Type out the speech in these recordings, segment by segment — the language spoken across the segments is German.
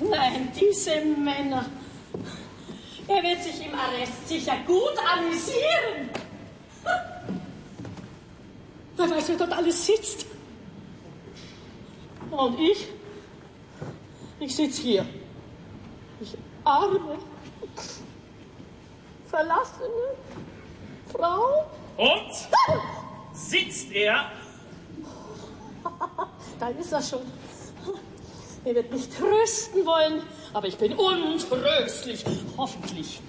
Nein, diese Männer. Er wird sich im Arrest sicher gut amüsieren. Wer weiß, wer dort alles sitzt. Und ich sitze hier. Ich arme, verlassene Frau. Und? Sitzt er? Da ist er schon. Er wird mich trösten wollen, aber ich bin untröstlich, hoffentlich.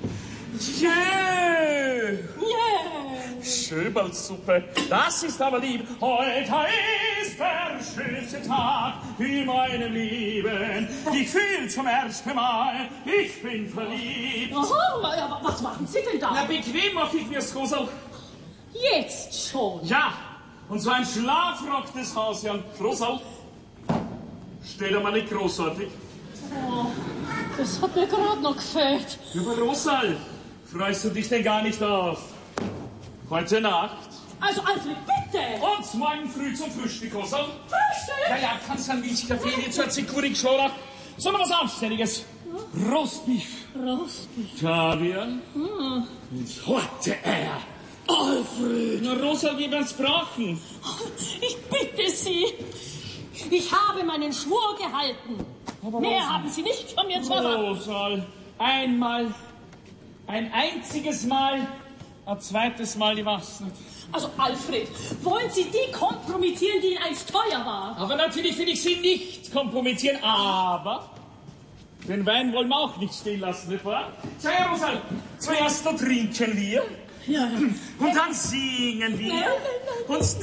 Yeah. Yeah. Schöberlsuppe, das ist aber lieb. Heute ist der schönste Tag in meinem Leben. Ich fühl zum ersten Mal, ich bin verliebt. Aha, aber was machen Sie denn da? Na, bequem mach ich mir's, Rosal. Jetzt schon? Ja, und so ein Schlafrock des Hasian. Rosal, stell dir mal nicht großartig. Oh, das hat mir gerade noch gefällt. Aber Rosal, freust du dich denn gar nicht auf heute Nacht? Also, Alfred, bitte! Und morgen früh zum Frühstück, Rosal. Frühstück? Ja, kannst du einen Milchkaffee jetzt zur Zikurik schorer? Sondern was Anständiges. Rostbeef. Rostbeef. Kaviar. Und heute Alfred. Na, Rosal, wie wir's brauchen? Ich bitte Sie. Ich habe meinen Schwur gehalten. Aber Mehr Rosal. haben Sie nicht von mir zu erwarten. Rosal, einmal, ein einziges Mal, ein zweites Mal, ich weiß nicht. Also, Alfred, wollen Sie die kompromittieren, die Ihnen einst teuer war? Aber natürlich will ich Sie nicht kompromittieren, aber den Wein wollen wir auch nicht stehen lassen, nicht wahr? Schau her, Rosal, zuerst noch trinken wir. Ja. Und dann singen wir. Nein. Und